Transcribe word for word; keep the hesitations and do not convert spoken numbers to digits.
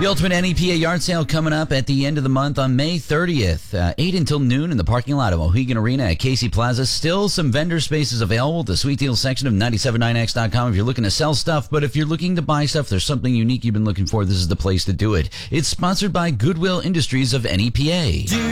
The Ultimate N E P A Yard Sale coming up at the end of the month on May thirtieth, uh, eight until noon in the parking lot of Mohegan Arena at Casey Plaza. Still some vendor spaces available at the Sweet Deals section of nine seven nine X dot com if you're looking to sell stuff. But if you're looking to buy stuff, there's something unique you've been looking for, this is the place to do it. It's sponsored by Goodwill Industries of N E P A.